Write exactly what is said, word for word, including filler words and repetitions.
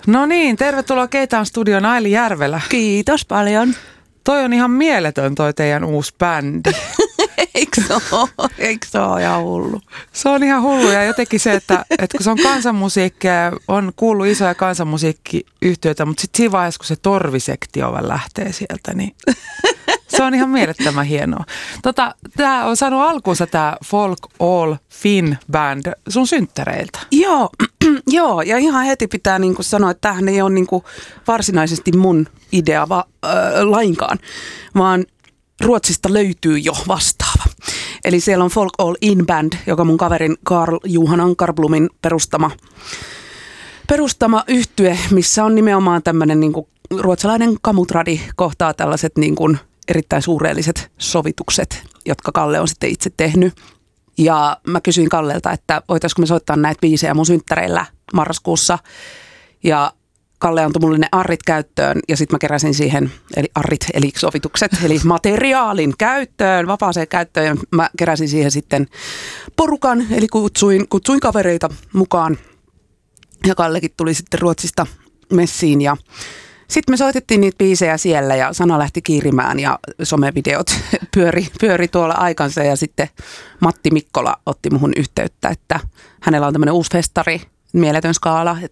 No niin, tervetuloa Keitaan studioon Aili Järvelä. Kiitos paljon. Toi on ihan mieletön toi teidän uusi bändi. Eikö se ole? Eikö se ole ihan hullu? Se on ihan hullu ja jotenkin se, että, että kun se on kansanmusiikkia, on kuullut isoja kansanmusiikkiyhtiöitä, mutta sitten siinä vaiheessa, kun se torvisektio vaan lähtee sieltä, niin se on ihan mielettömän hienoa. Tota, tämä on saanut alkuunsa tämä Folk All Fin Band sun synttäreiltä. Joo, joo, ja ihan heti pitää niinku sanoa, että tämähän ei ole niinku varsinaisesti mun idea va, äh, lainkaan, vaan Ruotsista löytyy jo vastaava. Eli siellä on Folk All In Band, joka mun kaverin Karl Johan Ankarblumin perustama, perustama yhtye, missä on nimenomaan tämmöinen niinku ruotsalainen kamutradi kohtaa tällaiset niinku erittäin suureelliset sovitukset, jotka Kalle on sitten itse tehnyt. Ja mä kysyin Kallelta, että voitaisiko me soittaa näitä biisejä mun synttäreillä marraskuussa. Ja Kalle antoi mulle ne arrit käyttöön ja sitten mä keräsin siihen, eli arrit, eli sovitukset, eli materiaalin käyttöön, vapaaseen käyttöön. Ja mä keräsin siihen sitten porukan, eli kutsuin, kutsuin kavereita mukaan. Ja Kallekin tuli sitten Ruotsista messiin ja sitten me soitettiin niitä biisejä siellä ja sana lähti kiirimään ja somevideot pyöri, pyöri tuolla aikansa. Ja sitten Matti Mikkola otti muhun yhteyttä, että hänellä on tämmöinen uusi festari, Mieletön skaala,